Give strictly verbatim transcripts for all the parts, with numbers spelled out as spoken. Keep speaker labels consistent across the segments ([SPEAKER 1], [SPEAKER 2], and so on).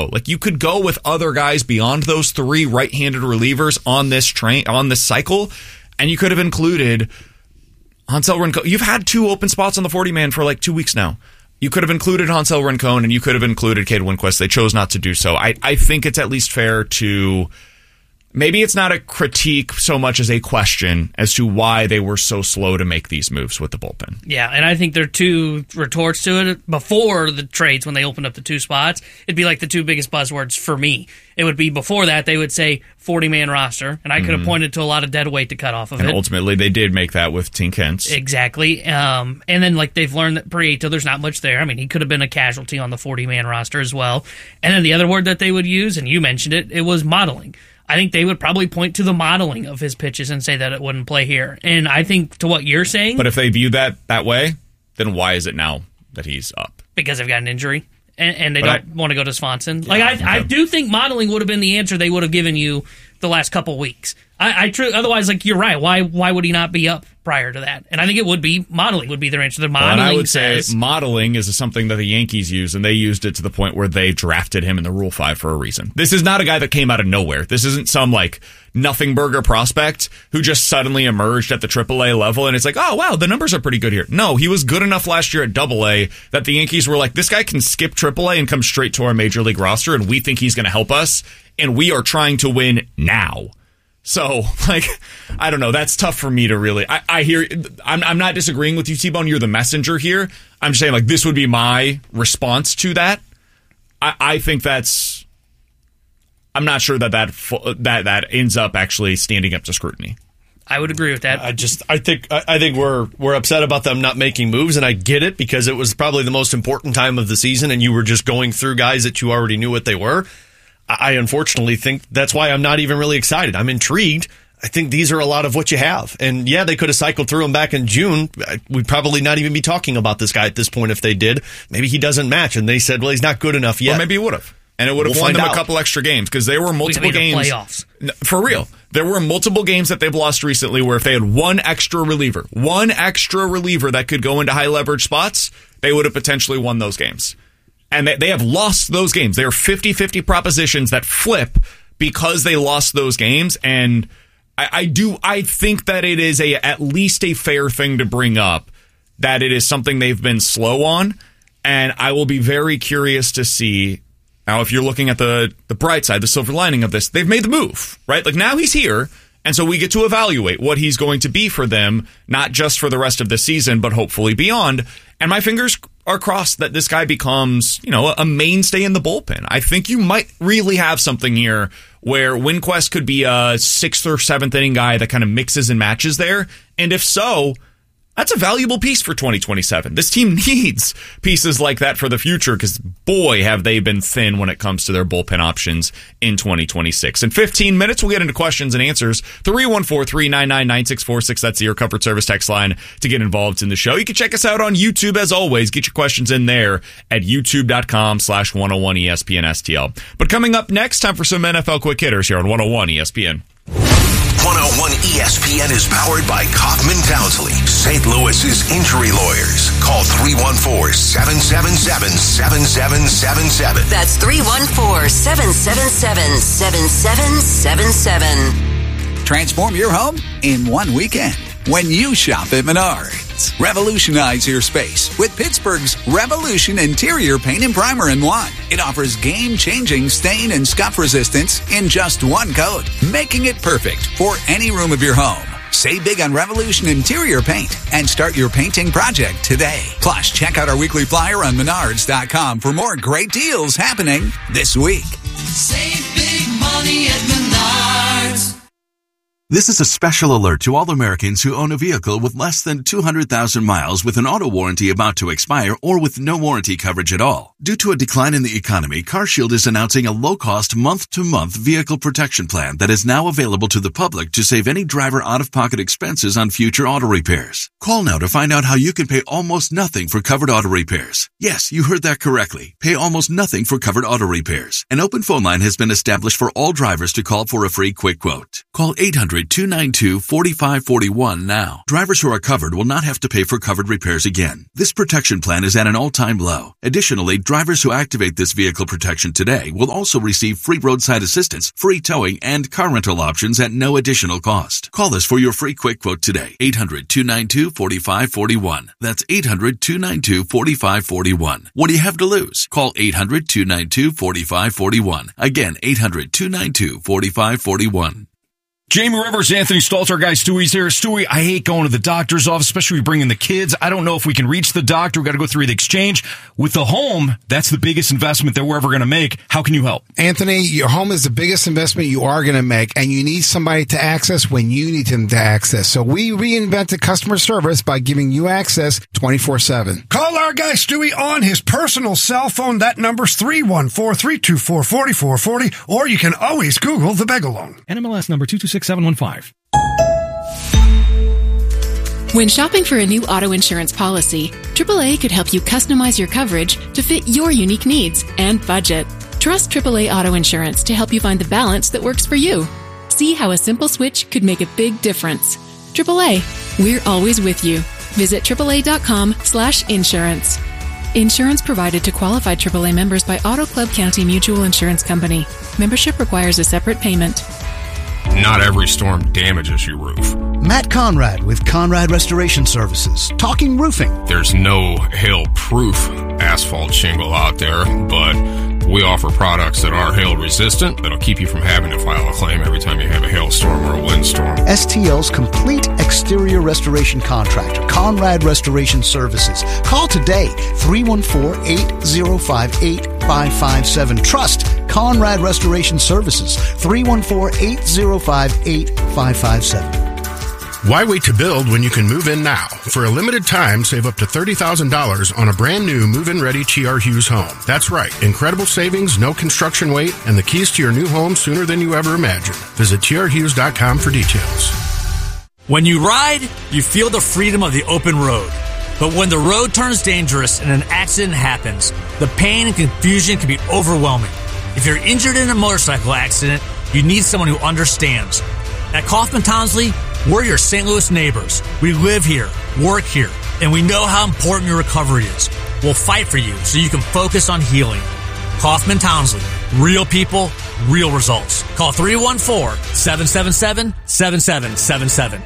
[SPEAKER 1] go. Like, you could go with other guys beyond those three right-handed relievers on this train, on this cycle, and you could have included Hansel Rincon. You've had two open spots on the forty-man for like two weeks now. You could have included Hansel Rincon, and you could have included Cade Winquist. They chose not to do so. I, I think it's at least fair to... Maybe it's not a critique so much as a question as to why they were so slow to make these moves with the bullpen.
[SPEAKER 2] Yeah, and I think there are two retorts to it. Before the trades, when they opened up the two spots, it'd be like the two biggest buzzwords for me. It would be before that, they would say forty-man roster, and I could have mm-hmm. pointed to a lot of dead weight to cut off of
[SPEAKER 1] and
[SPEAKER 2] it.
[SPEAKER 1] And ultimately, they did make that with Tink Hence.
[SPEAKER 2] Exactly. Um, and then like they've learned that Prieto, there's not much there. I mean, he could have been a casualty on the forty-man roster as well. And then the other word that they would use, and you mentioned it, it was modeling. I think they would probably point to the modeling of his pitches and say that it wouldn't play here. And I think to what you're saying...
[SPEAKER 1] But if they view that that way, then why is it now that he's up?
[SPEAKER 2] Because they've got an injury, and, and they
[SPEAKER 1] but
[SPEAKER 2] don't I, want to go to Swanson.
[SPEAKER 1] Yeah,
[SPEAKER 2] like I,
[SPEAKER 1] okay.
[SPEAKER 2] I do think modeling would have been the answer they would have given you the last couple weeks. I, I tr- Otherwise, like you're right. Why why would he not be up prior to that? And I think it would be modeling would be their answer. The modeling
[SPEAKER 1] well, and I would
[SPEAKER 2] says,
[SPEAKER 1] say modeling is something that the Yankees use, and they used it to the point where they drafted him in the Rule five for a reason. This is not a guy that came out of nowhere. This isn't some like nothing burger prospect who just suddenly emerged at the triple A level, and it's like, oh wow, the numbers are pretty good here. No, he was good enough last year at double A that the Yankees were like, this guy can skip triple A and come straight to our major league roster, and we think he's going to help us, and we are trying to win now. So, like, I don't know. That's tough for me to really... I, I hear... I'm, I'm not disagreeing with you, T-Bone. You're the messenger here. I'm just saying, like, this would be my response to that. I, I think that's... I'm not sure that that, that that ends up actually standing up to scrutiny.
[SPEAKER 2] I would agree with that.
[SPEAKER 3] I just... I think I think we're we're upset about them not making moves, and I get it, because it was probably the most important time of the season, and you were just going through guys that you already knew what they were. I unfortunately think that's why I'm not even really excited. I'm intrigued. I think these are a lot of what you have. And yeah, they could have cycled through him back in June. We'd probably not even be talking about this guy at this point if they did. Maybe he doesn't match, and they said, well, he's not good enough yet.
[SPEAKER 1] Or maybe he would have. And it would have
[SPEAKER 3] we'll
[SPEAKER 1] won them
[SPEAKER 3] out.
[SPEAKER 1] a couple extra games, because there were multiple games.
[SPEAKER 2] Playoffs.
[SPEAKER 1] For real. There were multiple games that they've lost recently where if they had one extra reliever, one extra reliever that could go into high leverage spots, they would have potentially won those games. And they, they have lost those games. They are fifty-fifty propositions that flip because they lost those games. And I, I do, I think that it is a at least a fair thing to bring up that it is something they've been slow on. And I will be very curious to see. Now, if you're looking at the, the bright side, the silver lining of this, they've made the move, right? Like, now he's here. And so we get to evaluate what he's going to be for them, not just for the rest of the season, but hopefully beyond. And my fingers are crossed that this guy becomes, you know, a mainstay in the bullpen. I think you might really have something here where Winquist could be a sixth or seventh inning guy that kind of mixes and matches there. And if so, that's a valuable piece for twenty twenty-seven. This team needs pieces like that for the future, because boy, have they been thin when it comes to their bullpen options in twenty twenty-six. In fifteen minutes, we'll get into questions and answers. three one four, three nine nine, nine six four six. That's the Air Comfort Service text line to get involved in the show. You can check us out on YouTube as always. Get your questions in there at youtube.com slash 101 ESPN STL. But coming up next, time for some N F L quick hitters here on one oh one E S P N.
[SPEAKER 4] one oh one E S P N is powered by Kaufman Townsley, Saint Louis's injury lawyers. Call three one four, seven seven seven, seven seven seven seven.
[SPEAKER 5] That's three one four, seven seven seven, seven seven seven seven.
[SPEAKER 6] Transform your home in one weekend when you shop at Menards. Revolutionize your space with Pittsburgh's Revolution Interior Paint and Primer in one. It offers game-changing stain and scuff resistance in just one coat, making it perfect for any room of your home. Save big on Revolution Interior Paint and start your painting project today. Plus, check out our weekly flyer on menards dot com for more great deals happening this week.
[SPEAKER 7] Save big money at Menards.
[SPEAKER 8] This is a special alert to all Americans who own a vehicle with less than two hundred thousand miles with an auto warranty about to expire or with no warranty coverage at all. Due to a decline in the economy, CarShield is announcing a low-cost month-to-month vehicle protection plan that is now available to the public to save any driver out-of-pocket expenses on future auto repairs. Call now to find out how you can pay almost nothing for covered auto repairs. Yes, you heard that correctly. Pay almost nothing for covered auto repairs. An open phone line has been established for all drivers to call for a free quick quote. Call eight hundred hundred, two nine two, four five four one now. Drivers who are covered will not have to pay for covered repairs again. This protection plan is at an all-time low. Additionally, drivers who activate this vehicle protection today will also receive free roadside assistance, free towing, and car rental options at no additional cost. Call us for your free quick quote today. eight hundred, two nine two, four five four one. That's eight hundred, two nine two, four five four one. What do you have to lose? Call eight hundred, two nine two, four five four one. Again, eight hundred, two nine two, four five four one.
[SPEAKER 9] Jamie Rivers, Anthony Stalter, guys, Stewie's here. Stewie, I hate going to the doctor's office, especially bringing the kids. I don't know if we can reach the doctor. We've got to go through the exchange. With the home, that's the biggest investment that we're ever going to make. How can you help?
[SPEAKER 10] Anthony, your home is the biggest investment you are going to make, and you need somebody to access when you need them to access. So we reinvented customer service by giving you access twenty-four seven.
[SPEAKER 11] Call our guy Stewie on his personal cell phone. That number's three one four, three two four, four four four zero, or you can always Google the Begalong.
[SPEAKER 9] N M L S number two two six seven one five.
[SPEAKER 12] When shopping for a new auto insurance policy, triple A could help you customize your coverage to fit your unique needs and budget. Trust triple A Auto Insurance to help you find the balance that works for you. See how a simple switch could make a big difference. triple A, we're always with you. Visit triple A dot com slash insurance. Insurance provided to qualified triple A members by Auto Club County Mutual Insurance Company. Membership requires a separate payment.
[SPEAKER 13] Not every storm damages your roof.
[SPEAKER 14] Matt Conrad with Conrad Restoration Services. Talking roofing.
[SPEAKER 13] There's no hail-proof asphalt shingle out there, but we offer products that are hail-resistant that'll keep you from having to file a claim every time you have a hailstorm or a windstorm.
[SPEAKER 14] S T L's complete exterior restoration contractor, Conrad Restoration Services. Call today, three one four, eight zero five, eight five five seven. Trust Conrad Restoration Services, three one four, eight zero five, eight five five seven.
[SPEAKER 11] Why wait to build when you can move in now? For a limited time, save up to thirty thousand dollars on a brand new move-in ready T R Hughes home. That's right. Incredible savings, no construction wait, and the keys to your new home sooner than you ever imagined. Visit T R Hughes dot com for details.
[SPEAKER 15] When you ride, you feel the freedom of the open road. But when the road turns dangerous and an accident happens, the pain and confusion can be overwhelming. If you're injured in a motorcycle accident, you need someone who understands. At Kaufman Townsley, we're your Saint Louis neighbors. We live here, work here, and we know how important your recovery is. We'll fight for you so you can focus on healing. Kaufman Townsley. Real people, real results. Call three one four, seven seven seven, seven seven seven seven.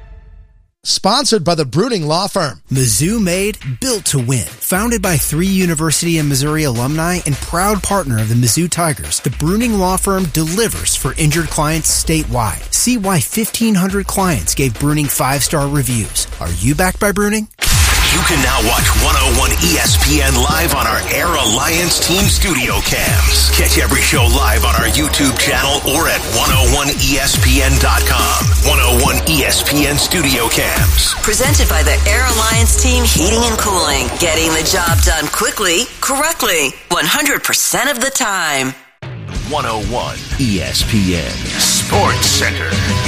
[SPEAKER 16] Sponsored by the Bruning Law Firm. Mizzou made, built to win. Founded by three University of Missouri alumni and proud partner of the Mizzou Tigers, the Bruning Law Firm delivers for injured clients statewide. See why fifteen hundred clients gave Bruning five-star reviews. Are you backed by Bruning?
[SPEAKER 4] You can now watch one oh one E S P N live on our Air Alliance Team Studio Cams. Catch every show live on our YouTube channel or at one oh one E S P N dot com. one oh one E S P N Studio Cams.
[SPEAKER 5] Presented by the Air Alliance Team Heating and Cooling. Getting the job done quickly, correctly, one hundred percent of the time.
[SPEAKER 4] one oh one E S P N Sports Center.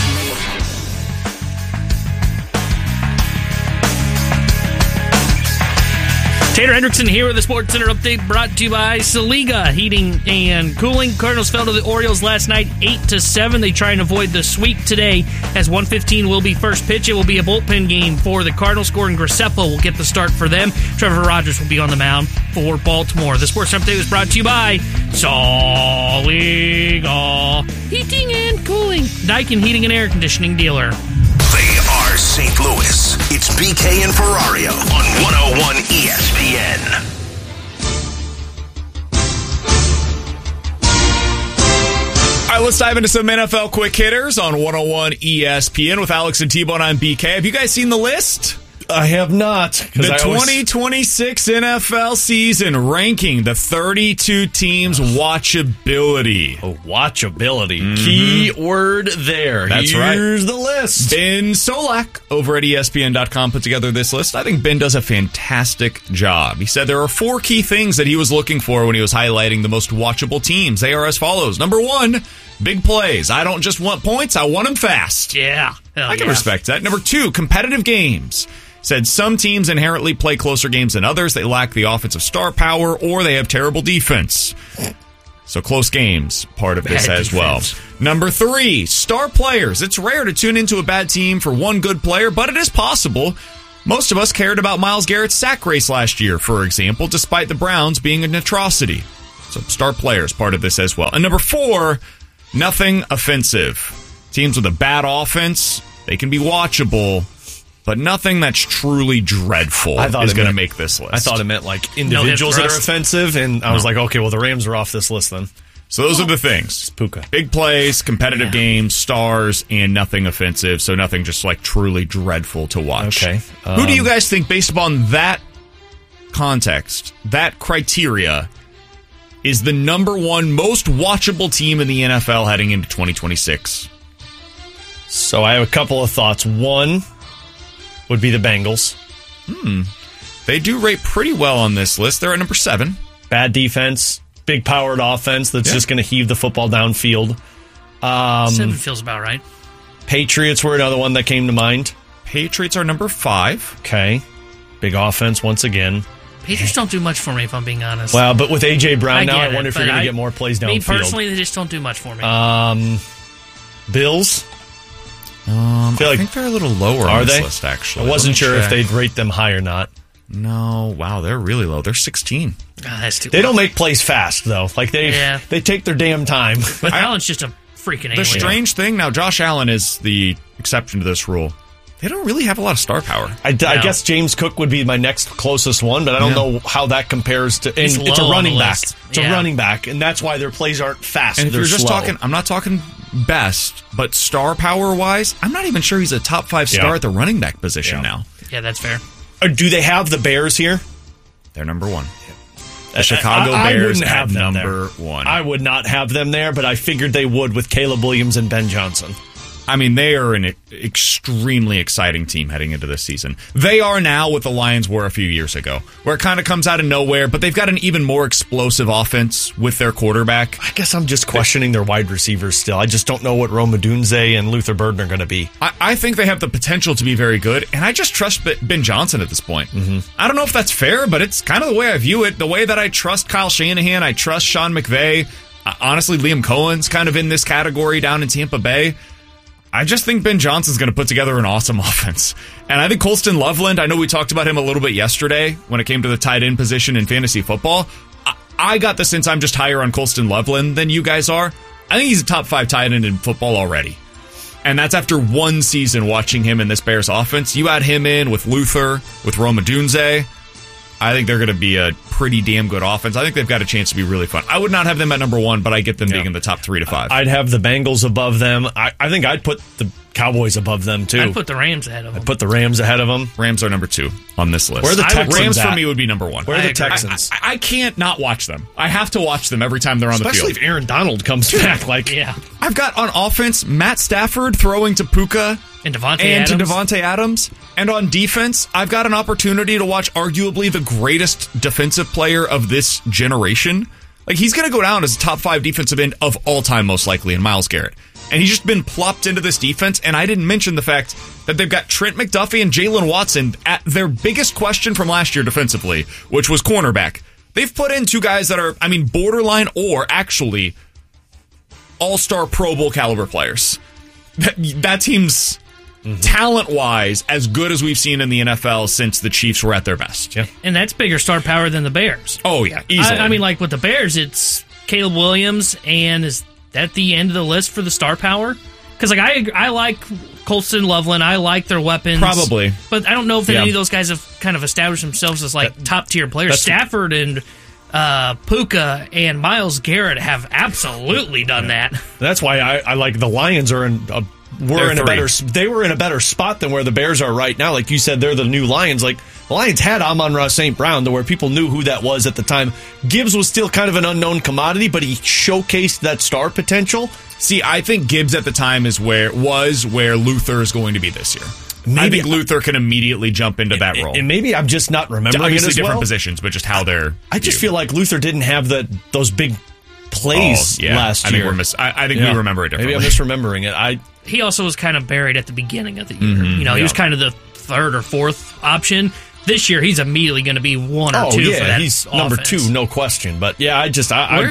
[SPEAKER 2] Tater Hendrickson here with the Sports Center update brought to you by Saliga Heating and Cooling. Cardinals fell to the Orioles last night eight to seven. They try and avoid the sweep today as one fifteen will be first pitch. It will be a bullpen game for the Cardinals. Gordon Graceffa will get the start for them. Trevor Rogers will be on the mound for Baltimore. The Sports Center update was brought to you by Saliga Heating and Cooling, Daikin Heating and Air Conditioning dealer.
[SPEAKER 4] They are Saint Louis. It's B K and Ferrario on one oh one E S P N.
[SPEAKER 1] All right, let's dive into some N F L quick hitters on one oh one E S P N with Alex and T-Bone on B K. Have you guys seen the list?
[SPEAKER 3] I have not.
[SPEAKER 1] The
[SPEAKER 3] I always...
[SPEAKER 1] twenty twenty-six N F L season ranking the thirty-two teams' watchability.
[SPEAKER 3] Oh, watchability.
[SPEAKER 1] Mm-hmm.
[SPEAKER 3] Key word there.
[SPEAKER 1] That's
[SPEAKER 3] Here's
[SPEAKER 1] right.
[SPEAKER 3] Here's the list.
[SPEAKER 1] Ben Solak over at E S P N dot com put together this list. I think Ben does a fantastic job. He said there are four key things that he was looking for when he was highlighting the most watchable teams. They are as follows. Number one, big plays. I don't just want points, I want them fast.
[SPEAKER 2] Yeah. Hell
[SPEAKER 1] I can
[SPEAKER 2] yeah.
[SPEAKER 1] respect that. Number two, competitive games. Said some teams inherently play closer games than others. They lack the offensive star power or they have terrible defense. So close games, part of this
[SPEAKER 2] Bad
[SPEAKER 1] as
[SPEAKER 2] defense.
[SPEAKER 1] well. Number three, star players. It's rare to tune into a bad team for one good player, but it is possible. Most of us cared about Myles Garrett's sack race last year, for example, despite the Browns being an atrocity. So star players, part of this as well. And number four, nothing offensive. Teams with a bad offense, they can be watchable, but nothing that's truly dreadful
[SPEAKER 3] I thought
[SPEAKER 1] is
[SPEAKER 3] it
[SPEAKER 1] going to
[SPEAKER 3] meant-
[SPEAKER 1] make this list.
[SPEAKER 3] I thought it meant like individuals
[SPEAKER 1] No,
[SPEAKER 3] that are
[SPEAKER 1] thrust.
[SPEAKER 3] offensive, and I was
[SPEAKER 1] No.
[SPEAKER 3] like, okay, well, the Rams are off this list then.
[SPEAKER 1] So those are the things.
[SPEAKER 3] Puka.
[SPEAKER 1] Big plays, competitive games, stars, and nothing offensive. So nothing just like truly dreadful to watch.
[SPEAKER 3] Okay.
[SPEAKER 1] Who do you
[SPEAKER 3] Um,
[SPEAKER 1] guys think, based upon that context, that criteria, is the number one most watchable team in the N F L heading into twenty twenty-six?
[SPEAKER 3] So I have a couple of thoughts. One would be the Bengals.
[SPEAKER 1] Hmm. They do rate pretty well on this list. They're at number seven.
[SPEAKER 3] Bad defense, big powered offense that's
[SPEAKER 1] Yeah.
[SPEAKER 3] just going to heave the football downfield. Um,
[SPEAKER 2] Seven feels about right.
[SPEAKER 3] Patriots were another one that came to mind.
[SPEAKER 1] Patriots are number five.
[SPEAKER 3] Okay. Big offense once again.
[SPEAKER 2] Patriots don't do much for me, if I'm being honest.
[SPEAKER 3] Well, but with A J Brown
[SPEAKER 2] I
[SPEAKER 3] now,
[SPEAKER 2] get
[SPEAKER 3] I wonder
[SPEAKER 2] it,
[SPEAKER 3] if you're
[SPEAKER 2] but
[SPEAKER 3] going
[SPEAKER 2] I-
[SPEAKER 3] to get more plays
[SPEAKER 2] Me
[SPEAKER 3] downfield.
[SPEAKER 2] personally, they just don't do much for me.
[SPEAKER 3] Um, Bills.
[SPEAKER 1] Um,
[SPEAKER 3] feel
[SPEAKER 1] I
[SPEAKER 3] like-
[SPEAKER 1] think they're a little lower
[SPEAKER 3] Are
[SPEAKER 1] on this
[SPEAKER 3] they?
[SPEAKER 1] list, actually.
[SPEAKER 3] I
[SPEAKER 1] Let me
[SPEAKER 3] wasn't sure if
[SPEAKER 1] check.
[SPEAKER 3] they'd rate them high or not.
[SPEAKER 1] No, wow, they're really low. They're sixteen.
[SPEAKER 2] Ah, that's too
[SPEAKER 3] They
[SPEAKER 2] low.
[SPEAKER 3] don't make plays fast though. Like they
[SPEAKER 2] Yeah.
[SPEAKER 3] they take their damn time.
[SPEAKER 2] But Allen's just a freaking alien.
[SPEAKER 1] The strange thing, now Josh Allen is the exception to this rule. They don't really have a lot of star power.
[SPEAKER 3] I, I
[SPEAKER 2] No.
[SPEAKER 3] guess James Cook would be my next closest one, but I don't
[SPEAKER 1] Yeah.
[SPEAKER 3] know how that compares to. And
[SPEAKER 2] He's
[SPEAKER 3] it's a
[SPEAKER 2] low on
[SPEAKER 3] running
[SPEAKER 2] the
[SPEAKER 3] back.
[SPEAKER 2] list.
[SPEAKER 3] It's a
[SPEAKER 2] Yeah.
[SPEAKER 3] running back, and that's why their plays aren't fast.
[SPEAKER 1] And if
[SPEAKER 3] They're
[SPEAKER 1] you're just
[SPEAKER 3] slow.
[SPEAKER 1] talking, I'm not talking best, but star power wise, I'm not even sure he's a top five star
[SPEAKER 3] Yeah.
[SPEAKER 1] at the running back position
[SPEAKER 3] Yeah.
[SPEAKER 1] now.
[SPEAKER 2] Yeah, that's fair.
[SPEAKER 3] Or do they have the Bears here?
[SPEAKER 1] They're number one.
[SPEAKER 3] I-
[SPEAKER 1] The Chicago
[SPEAKER 3] I- I
[SPEAKER 1] Bears
[SPEAKER 3] wouldn't
[SPEAKER 1] at
[SPEAKER 3] have them
[SPEAKER 1] number
[SPEAKER 3] there.
[SPEAKER 1] one.
[SPEAKER 3] I would not have them there, but I figured they would with Caleb Williams and Ben Johnson.
[SPEAKER 1] I mean, they are an e- extremely exciting team heading into this season. They are now what the Lions were a few years ago, where it kind of comes out of nowhere, but they've got an even more explosive offense with their quarterback.
[SPEAKER 3] I guess I'm just questioning their wide receivers still. I just don't know what Rome Odunze and Luther Burden are going to be.
[SPEAKER 1] I, I think they have the potential to be very good, and I just trust B- Ben Johnson at this point. Mm-hmm. I don't know if that's fair, but it's kind of the way I view it. The way that I trust Kyle Shanahan, I trust Sean McVay. Uh, honestly, Liam Cohen's kind of in this category down in Tampa Bay. I just think Ben Johnson's going to put together an awesome offense. And I think Colston Loveland, I know we talked about him a little bit yesterday when it came to the tight end position in fantasy football. I, I got the sense I'm just higher on Colston Loveland than you guys are. I think he's a top five tight end in football already. And that's after one season watching him in this Bears offense. You add him in with Luther, with Rome Odunze. I think they're going to be a pretty damn good offense. I think they've got a chance to be really fun. I would not have them at number one, but I get them being in the top three to five.
[SPEAKER 3] I'd have the Bengals above them. I, I think I'd put the Cowboys above them, too.
[SPEAKER 2] I'd put the Rams ahead of them.
[SPEAKER 3] I'd put the Rams ahead of them.
[SPEAKER 1] Rams are number two on this list.
[SPEAKER 3] Where are the
[SPEAKER 1] I would-
[SPEAKER 3] Texans
[SPEAKER 1] Rams
[SPEAKER 3] at?
[SPEAKER 1] for me would be number one.
[SPEAKER 3] Where are
[SPEAKER 1] I
[SPEAKER 3] the
[SPEAKER 1] agree.
[SPEAKER 3] Texans?
[SPEAKER 1] I, I, I can't not watch them. I have to watch them every time they're on
[SPEAKER 3] Especially
[SPEAKER 1] the field.
[SPEAKER 3] if Aaron Donald comes back. Like,
[SPEAKER 2] Yeah.
[SPEAKER 1] I've got on offense Matt Stafford throwing to Puka
[SPEAKER 2] And Devontae
[SPEAKER 1] and
[SPEAKER 2] Adams.
[SPEAKER 1] to Devontae Adams. And on defense, I've got an opportunity to watch arguably the greatest defensive player of this generation. Like, he's going to go down as a top five defensive end of all time, most likely, in Myles Garrett. And he's just been plopped into this defense. And I didn't mention the fact that they've got Trent McDuffie and Jalen Watson at their biggest question from last year defensively, which was cornerback. They've put in two guys that are, I mean, borderline or actually all-star Pro Bowl caliber players. That, that team's mm-hmm. talent-wise as good as we've seen in the N F L since the Chiefs were at their best.
[SPEAKER 3] Yeah.
[SPEAKER 2] And that's bigger star power than the Bears.
[SPEAKER 1] Oh, yeah, easily.
[SPEAKER 2] I, I mean, like with the Bears, it's Caleb Williams, and is that the end of the list for the star power? Because like I, I like Colston Loveland, I like their weapons,
[SPEAKER 1] Probably.
[SPEAKER 2] but I don't know if
[SPEAKER 1] Yeah.
[SPEAKER 2] any of those guys have kind of established themselves as like top tier players.
[SPEAKER 3] that's-
[SPEAKER 2] Stafford and uh, Puka and Myles Garrett have absolutely done that.
[SPEAKER 3] that's why I, I like the Lions are in a were
[SPEAKER 1] They're
[SPEAKER 3] in a
[SPEAKER 1] three.
[SPEAKER 3] better they were in a better spot than where the Bears are right now. Like you said, they're the new Lions. Like the Lions had Amon-Ra Saint Brown, to where people knew who that was at the time. Gibbs was still kind of an unknown commodity, but he showcased that star potential.
[SPEAKER 1] See, I think Gibbs at the time is where was where Luther is going to be this year. I
[SPEAKER 3] Maybe-
[SPEAKER 1] think Luther can immediately jump into that role.
[SPEAKER 3] And maybe I'm just not remembering
[SPEAKER 1] Obviously
[SPEAKER 3] it as
[SPEAKER 1] different
[SPEAKER 3] well.
[SPEAKER 1] positions, but just how they're
[SPEAKER 3] I just
[SPEAKER 1] viewed.
[SPEAKER 3] feel like Luther didn't have the those big plays
[SPEAKER 1] Oh, yeah.
[SPEAKER 3] last
[SPEAKER 1] I
[SPEAKER 3] year.
[SPEAKER 1] think we're mis- I, I think
[SPEAKER 3] Yeah.
[SPEAKER 1] we remember it differently.
[SPEAKER 3] Maybe I'm misremembering it. I
[SPEAKER 2] He also was kind of buried at the beginning of the year.
[SPEAKER 1] Mhm,
[SPEAKER 2] you know, he
[SPEAKER 1] yeah.
[SPEAKER 2] was kind of the third or fourth option. This year, he's immediately going to be one or
[SPEAKER 3] oh
[SPEAKER 2] two
[SPEAKER 3] yeah,
[SPEAKER 2] for that
[SPEAKER 3] he's
[SPEAKER 2] offense.
[SPEAKER 3] number two, no question. But yeah, I just I I,
[SPEAKER 2] Where-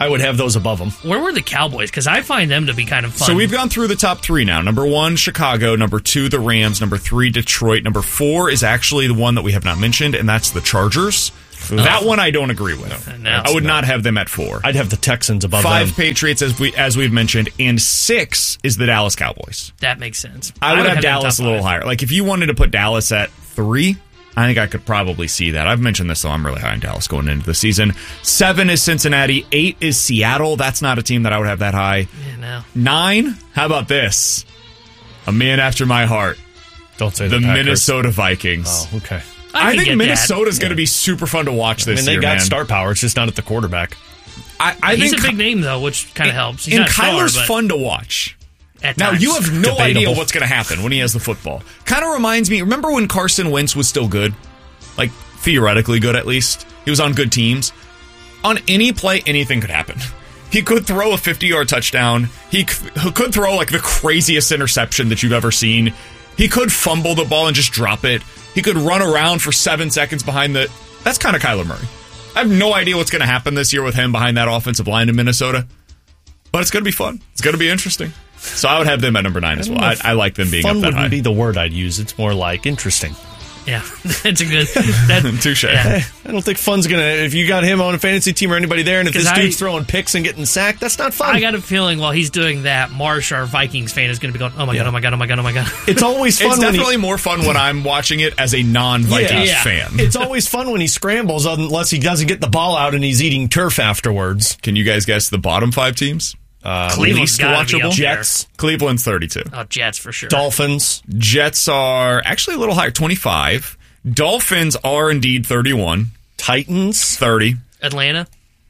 [SPEAKER 3] I would have those above them.
[SPEAKER 2] Where were the Cowboys? Because I find them to be kind of fun.
[SPEAKER 1] So we've gone through the top three now. Number one, Chicago. Number two, the Rams. Number three, Detroit. Number four is actually the one that we have not mentioned, and that's the Chargers. Oh. That one I don't agree with. No, I would not have them at four.
[SPEAKER 3] I'd have the Texans above
[SPEAKER 1] Five
[SPEAKER 3] them.
[SPEAKER 1] Patriots, as we as we've mentioned, and six is the Dallas Cowboys.
[SPEAKER 2] That makes sense.
[SPEAKER 1] I would, I would have, have Dallas a little five. higher. Like if you wanted to put Dallas at three, I think I could probably see that. I've mentioned this, though. I'm really high on Dallas going into the season. Seven is Cincinnati. Eight is Seattle. That's not a team that I would have that high.
[SPEAKER 2] Yeah, no.
[SPEAKER 1] Nine, how about this? A man after my heart.
[SPEAKER 3] Don't say
[SPEAKER 1] the
[SPEAKER 3] the
[SPEAKER 1] Minnesota Vikings.
[SPEAKER 3] Oh, okay.
[SPEAKER 1] I, I think Minnesota's going to be super fun to watch this year.
[SPEAKER 3] I mean, they got
[SPEAKER 1] man.
[SPEAKER 3] star power. It's just not at the quarterback.
[SPEAKER 1] I, I
[SPEAKER 2] He's
[SPEAKER 1] think
[SPEAKER 2] a big name, though, which kind of helps. He's
[SPEAKER 1] and
[SPEAKER 2] not
[SPEAKER 1] Kyler's
[SPEAKER 2] star,
[SPEAKER 1] fun to watch.
[SPEAKER 2] At
[SPEAKER 1] now,
[SPEAKER 2] times.
[SPEAKER 1] you have no
[SPEAKER 3] Debatable.
[SPEAKER 1] idea what's going to happen when he has the football. Kind of reminds me, remember when Carson Wentz was still good? Like, theoretically good, at least. He was on good teams. On any play, anything could happen. He could throw a fifty-yard touchdown. He could throw, like, the craziest interception that you've ever seen. He could fumble the ball and just drop it. He could run around for seven seconds behind the... That's kind of Kyler Murray. I have no idea what's going to happen this year with him behind that offensive line in Minnesota. But it's going to be fun. It's going to be interesting. So I would have them at number nine as well. I, I like them being
[SPEAKER 3] fun
[SPEAKER 1] up that
[SPEAKER 3] wouldn't
[SPEAKER 1] high.
[SPEAKER 3] be the word I'd use. It's more like interesting.
[SPEAKER 2] Yeah, that's a good... That,
[SPEAKER 1] Touche.
[SPEAKER 2] Yeah.
[SPEAKER 3] I don't think fun's going to... If you got him on a fantasy team or anybody there, and if this
[SPEAKER 2] I,
[SPEAKER 3] dude's throwing picks and getting sacked, that's not fun.
[SPEAKER 2] I got a feeling while he's doing that, Marsh, our Vikings fan, is going to be going, oh my yeah. God, oh my God, oh my God, oh my God.
[SPEAKER 3] It's always fun.
[SPEAKER 1] It's
[SPEAKER 3] when
[SPEAKER 1] definitely
[SPEAKER 3] he,
[SPEAKER 1] more fun when I'm watching it as a non-Vikings
[SPEAKER 3] yeah, yeah.
[SPEAKER 1] fan.
[SPEAKER 3] It's always fun when he scrambles unless he doesn't get the ball out and he's eating turf afterwards.
[SPEAKER 1] Can you guys guess the bottom five teams?
[SPEAKER 2] Uh, Cleveland's gotta be up
[SPEAKER 1] Jets.
[SPEAKER 2] there.
[SPEAKER 1] Cleveland's thirty-two.
[SPEAKER 2] Oh, Jets for sure.
[SPEAKER 3] Dolphins.
[SPEAKER 1] Jets are actually a little higher, twenty-five. Dolphins are indeed thirty-one.
[SPEAKER 3] Titans,
[SPEAKER 1] thirty.
[SPEAKER 2] Atlanta,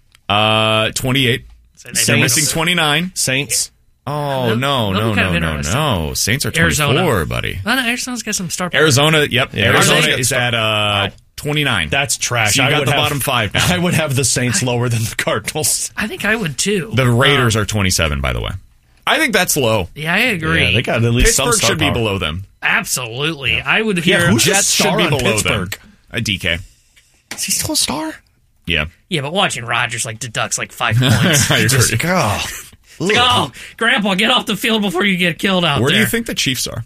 [SPEAKER 1] uh, twenty-eight. They're missing twenty-nine.
[SPEAKER 3] Saints.
[SPEAKER 1] Oh, no, no, no, no, no. Saints are twenty-four,
[SPEAKER 2] Arizona.
[SPEAKER 1] buddy.
[SPEAKER 2] Oh, no, Arizona's got some star power.
[SPEAKER 1] Arizona, yep.
[SPEAKER 3] Yeah,
[SPEAKER 1] Arizona
[SPEAKER 3] Arizona
[SPEAKER 1] is at uh, twenty-nine.
[SPEAKER 3] That's trash.
[SPEAKER 1] So you
[SPEAKER 3] I
[SPEAKER 1] got
[SPEAKER 3] would
[SPEAKER 1] the
[SPEAKER 3] have,
[SPEAKER 1] bottom five now.
[SPEAKER 3] I would have the Saints lower than the Cardinals.
[SPEAKER 2] I think I would, too.
[SPEAKER 1] The Raiders
[SPEAKER 2] um,
[SPEAKER 1] are twenty-seven, by the way. I think that's low.
[SPEAKER 2] Yeah, I agree.
[SPEAKER 3] Yeah, they got at least
[SPEAKER 1] Pittsburgh
[SPEAKER 3] some star
[SPEAKER 1] should
[SPEAKER 3] power.
[SPEAKER 1] be below them.
[SPEAKER 2] Absolutely. Yeah. I would
[SPEAKER 3] yeah,
[SPEAKER 2] hear
[SPEAKER 3] who's
[SPEAKER 1] Jets should be
[SPEAKER 3] on
[SPEAKER 1] below
[SPEAKER 3] Pittsburgh?
[SPEAKER 1] them. A D K.
[SPEAKER 3] Is he still a star?
[SPEAKER 1] Yeah.
[SPEAKER 2] Yeah, but watching Rodgers like deducts like five points.
[SPEAKER 1] I agree.
[SPEAKER 3] Just, oh.
[SPEAKER 2] It's like, oh, Grandpa, get off the field before you get killed out
[SPEAKER 1] Where
[SPEAKER 2] there.
[SPEAKER 1] do you think the Chiefs are?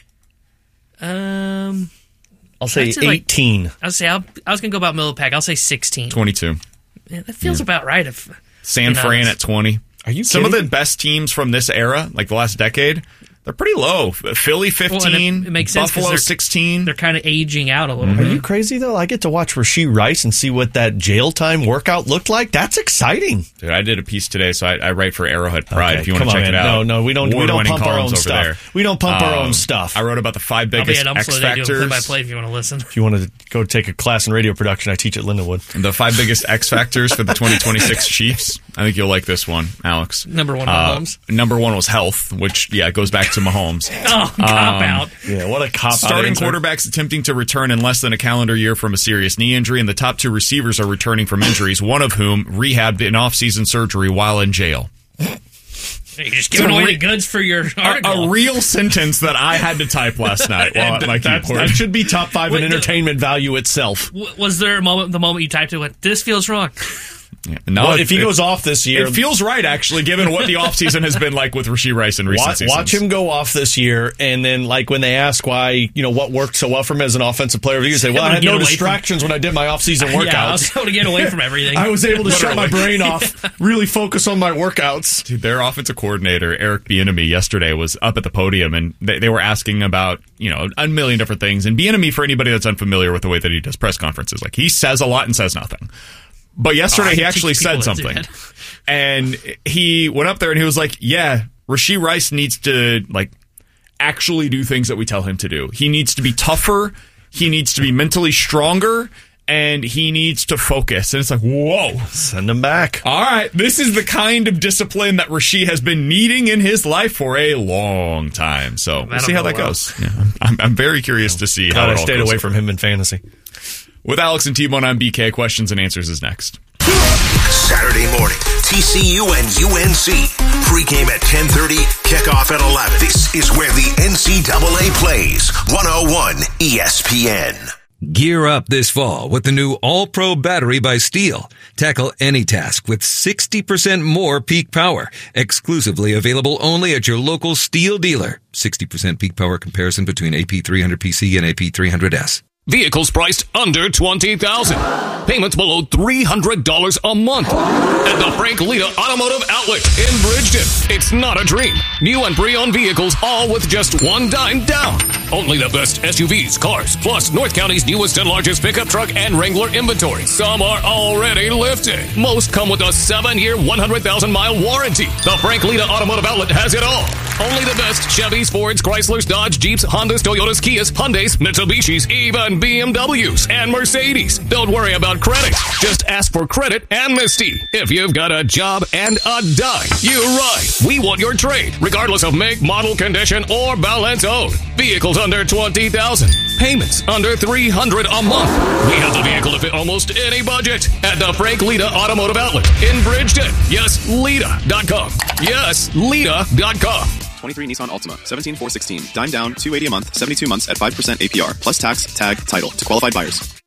[SPEAKER 2] Um,
[SPEAKER 3] I'll say
[SPEAKER 2] I'd say, like,
[SPEAKER 3] eighteen.
[SPEAKER 2] I'll say I'll, I was gonna go about middle of the pack. I'll say sixteen.
[SPEAKER 1] twenty-two.
[SPEAKER 2] Yeah, that feels
[SPEAKER 1] Yeah.
[SPEAKER 2] about right. If
[SPEAKER 1] San Fran at twenty.
[SPEAKER 3] Are you
[SPEAKER 1] Some
[SPEAKER 3] kidding?
[SPEAKER 1] of the best teams from this era, like the last decade, they're pretty low. Philly fifteen,
[SPEAKER 2] well, it, it makes sense 'cause
[SPEAKER 1] Buffalo
[SPEAKER 2] they're-
[SPEAKER 1] sixteen.
[SPEAKER 2] They're kind of aging out a little
[SPEAKER 3] Are
[SPEAKER 2] bit.
[SPEAKER 3] you crazy, though? I get to watch Rashee Rice and see what that jail time workout looked like. That's exciting.
[SPEAKER 1] Dude, I did a piece today, so I, I write for Arrowhead Pride.
[SPEAKER 3] Okay,
[SPEAKER 1] if you want
[SPEAKER 3] come
[SPEAKER 1] to check
[SPEAKER 3] on,
[SPEAKER 1] it
[SPEAKER 3] man.
[SPEAKER 1] out.
[SPEAKER 3] No, no, we don't- we don't
[SPEAKER 1] Award-winning
[SPEAKER 3] pump our
[SPEAKER 1] columns
[SPEAKER 3] own
[SPEAKER 1] over
[SPEAKER 3] stuff.
[SPEAKER 1] there.
[SPEAKER 3] We don't pump our
[SPEAKER 1] Um,
[SPEAKER 3] own stuff.
[SPEAKER 1] I wrote about the five
[SPEAKER 2] I'll be
[SPEAKER 1] biggest
[SPEAKER 2] at
[SPEAKER 1] X
[SPEAKER 2] Umsla. They do
[SPEAKER 1] factors.
[SPEAKER 2] play by play if you want to listen.
[SPEAKER 3] If you want to go take a class in radio production, I teach at Lindenwood.
[SPEAKER 1] The five biggest X factors for the twenty twenty-six Chiefs. I think you'll like this one, Alex.
[SPEAKER 2] Number one,
[SPEAKER 1] Uh,
[SPEAKER 2] Mahomes.
[SPEAKER 1] Number one was health, which yeah goes back to Mahomes.
[SPEAKER 2] Oh, cop out.
[SPEAKER 3] Yeah, what a cop out.
[SPEAKER 1] Starting
[SPEAKER 3] answer.
[SPEAKER 1] quarterbacks attempting to return in less than a calendar year from a serious knee injury, and the top two receivers are returning from injuries, one of whom rehabbed in off-season surgery while in jail.
[SPEAKER 2] You're just giving
[SPEAKER 1] a
[SPEAKER 2] away
[SPEAKER 1] re-
[SPEAKER 2] the goods for your
[SPEAKER 1] A,
[SPEAKER 2] article.
[SPEAKER 1] a real sentence that I had to type last night while at my
[SPEAKER 3] That,
[SPEAKER 1] keyboard.
[SPEAKER 3] that should be top five
[SPEAKER 2] Wait,
[SPEAKER 3] in
[SPEAKER 2] the-
[SPEAKER 3] entertainment value itself.
[SPEAKER 2] W- Was there a moment, the moment you typed it, went, this feels wrong?
[SPEAKER 1] Yeah. No,
[SPEAKER 3] Well,
[SPEAKER 1] it-
[SPEAKER 3] if he
[SPEAKER 1] it-
[SPEAKER 3] goes off this year,
[SPEAKER 1] It feels right, actually, given what the offseason has been like with Rashee Rice in recent
[SPEAKER 3] watch,
[SPEAKER 1] seasons.
[SPEAKER 3] watch him go off this year, and then like when they ask why, you know, what worked so well for him as an offensive player, you say, well, I had
[SPEAKER 2] Get
[SPEAKER 3] no
[SPEAKER 2] away from-
[SPEAKER 3] distractions when I did my offseason workouts.
[SPEAKER 2] Yeah, I was able to get away from everything.
[SPEAKER 3] I was able to shut my
[SPEAKER 1] Literally.
[SPEAKER 3] brain off, really focus on my workouts.
[SPEAKER 1] Dude, their offensive coordinator, Eric Bieniemy, yesterday was up at the podium, and they, they were asking about, you know, a million different things. And Bieniemy, for anybody that's unfamiliar with the way that he does press conferences, like he says a lot and says nothing. But yesterday
[SPEAKER 2] Oh, I
[SPEAKER 1] he
[SPEAKER 2] teach
[SPEAKER 1] actually
[SPEAKER 2] people
[SPEAKER 1] said
[SPEAKER 2] to do
[SPEAKER 1] something.
[SPEAKER 2] that.
[SPEAKER 1] And he went up there and he was like, yeah, Rashee Rice needs to, like, actually do things that we tell him to do. He needs to be tougher. He needs to be mentally stronger. And he needs to focus. And it's like, whoa.
[SPEAKER 3] Send him back.
[SPEAKER 1] All right. This is the kind of discipline that Rashee has been needing in his life for a long time. So we'll see how that
[SPEAKER 2] well.
[SPEAKER 1] goes. Yeah. I'm, I'm very curious to see how
[SPEAKER 3] God,
[SPEAKER 1] it
[SPEAKER 3] I
[SPEAKER 1] all
[SPEAKER 3] stayed
[SPEAKER 1] goes.
[SPEAKER 3] away from him in fantasy.
[SPEAKER 1] With Alex and T-Bone, I'm B K. Questions and Answers is next.
[SPEAKER 4] Saturday morning, T C U and U N C. Pre-game at ten thirty, kickoff at eleven. This is where the N C double A plays. one oh one E S P N.
[SPEAKER 17] Gear up this fall with the new All-Pro battery by Steel. Tackle any task with sixty percent more peak power. Exclusively available only at your local Steel dealer. sixty percent peak power comparison between A P three hundred P C and A P three hundred S.
[SPEAKER 18] Vehicles priced under twenty thousand dollars. Payments below three hundred dollars a month. At the Frank Lita Automotive Outlet in Bridgeton. It's not a dream. New and pre-owned vehicles, all with just one dime down. Only the best S U Vs, cars, plus North County's newest and largest pickup truck and Wrangler inventory. Some are already lifted. Most come with a seven-year, one hundred thousand mile warranty. The Frank Lita Automotive Outlet has it all. Only the best Chevys, Fords, Chryslers, Dodge, Jeeps, Hondas, Toyotas, Kias, Hyundais, Mitsubishis, even B M Ws and Mercedes. Don't worry about credit. Just ask for credit amnesty. If you've got a job and a dime, you're right. We want your trade, regardless of make, model, condition, or balance owed. Vehicles under twenty thousand dollars. Payments under three hundred dollars a month. We have the vehicle to fit almost any budget at the Frank Lita Automotive Outlet in Bridgeton. Yes, Lita dot com. Yes, Lita dot com.
[SPEAKER 19] twenty-three Nissan Altima, seventeen four sixteen, dime down, two hundred eighty a month, seventy-two months at five percent A P R, plus tax, tag, title to qualified buyers.